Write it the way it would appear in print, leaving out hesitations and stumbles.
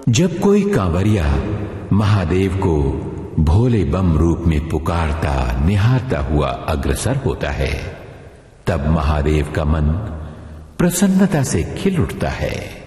जब कोई कांवरिया महादेव को भोले बम रूप में पुकारता निहारता हुआ अग्रसर होता है, तब महादेव का मन प्रसन्नता से खिल उठता है।